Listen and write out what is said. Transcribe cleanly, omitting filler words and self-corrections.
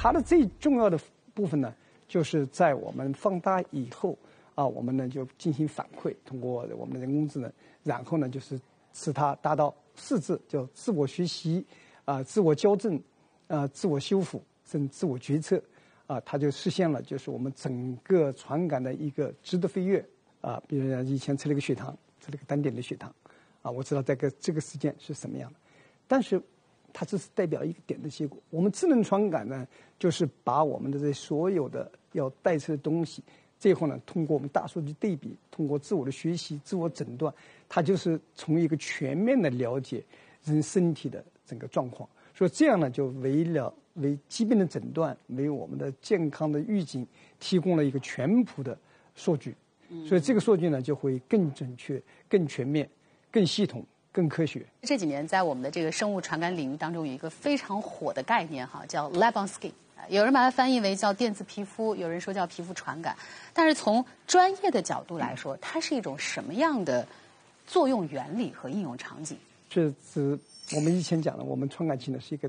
它的最重要的部分呢，就是在我们放大以后我们呢就进行反馈，通过我们的人工智能，然后呢就是使它达到4字，叫自我学习自我校正自我修复，甚至自我决策它就实现了就是我们整个传感的一个质的飞跃比如以前测了一个血糖，测了一个单点的血糖我知道这个时间是什么样的，但是它只是代表一个点的结果。我们智能传感呢，就是把我们的这所有的要带出的东西，最后呢，通过我们大数据对比，通过自我的学习、自我诊断，它就是从一个全面的了解人身体的整个状况。所以这样呢，就为疾病的诊断、为我们的健康的预警提供了一个全谱的数据。所以这个数据呢，就会更准确、更全面、更系统、更科学。 这几年在我们的这个生物传感领域当中，有一个非常火的概念叫 Lab on Skin， 有人把它翻译为叫电子皮肤，有人说叫皮肤传感。但是从专业的角度来说，它是一种什么样的作用原理和应用场景？ 这是我们以前讲的，我们传感器呢是一个